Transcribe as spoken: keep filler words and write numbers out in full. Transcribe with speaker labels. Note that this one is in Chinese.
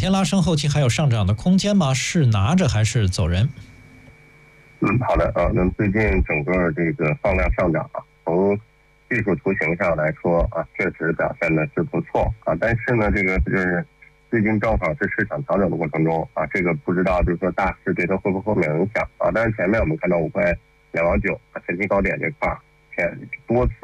Speaker 1: 天拉升，后期还有上涨的空间吗？是拿着还是走人？
Speaker 2: 嗯，好的啊。那最近整个这个放量上涨啊，从技术图形上来说啊，确实表现的是不错啊。但是呢，这个就是最近正好是市场调整的过程中啊，这个不知道就是说大势对它会不会有影响啊？但是前面我们看到五块两毛九啊前期高点这块前多次